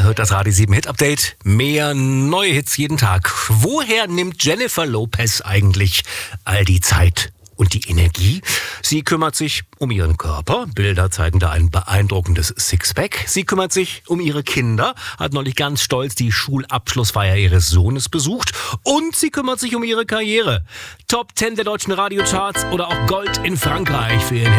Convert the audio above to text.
hört das Radio 7 Hit Update. Mehr neue Hits jeden Tag. Woher nimmt Jennifer Lopez eigentlich all die Zeit und die Energie? Sie kümmert sich um ihren Körper. Bilder zeigen da ein beeindruckendes Sixpack. Sie kümmert sich um ihre Kinder, hat neulich ganz stolz die Schulabschlussfeier ihres Sohnes besucht. Und sie kümmert sich um ihre Karriere. Top 10 der deutschen Radiocharts oder auch Gold in Frankreich für ihren